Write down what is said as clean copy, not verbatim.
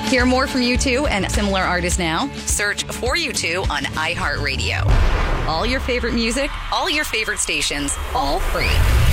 Hear more from U2 and similar artists now? Search for U2 on iHeartRadio. All your favorite music, all your favorite stations, all free.